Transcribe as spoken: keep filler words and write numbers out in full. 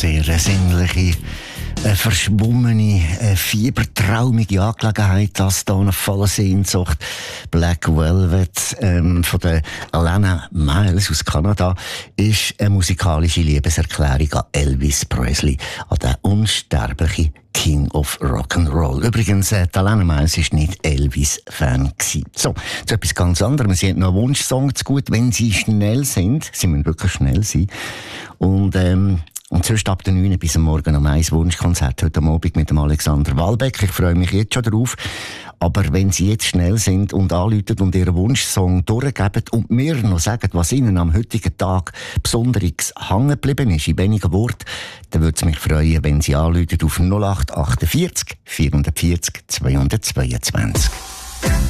sehr eine sinnliche, eine verschwommene, eine fiebertraumige Angelegenheit, das da eine volle Sehnsucht. Black Velvet ähm, von der Alana Miles aus Kanada ist eine musikalische Liebeserklärung an Elvis Presley, an den unsterblichen King of Rock'n'Roll. Übrigens, äh, Alana Miles war nicht Elvis-Fan. So, zu etwas ganz anderem. Sie hat noch einen Wunschsong zu gut, wenn sie schnell sind. Sie müssen wirklich schnell sein. Und, ähm, und sonst ab der neun bis am Morgen um eins Wunschkonzert heute Abend mit dem Alexander Walbeck. Ich freue mich jetzt schon drauf. Aber wenn Sie jetzt schnell sind und anrufen und Ihren Wunschsong durchgeben und mir noch sagen, was Ihnen am heutigen Tag besonderes hängen geblieben ist, in wenigen Worten, dann würde es mich freuen, wenn Sie anrufen auf null acht achtundvierzig vierhundertvierzig zweihundertzweiundzwanzig.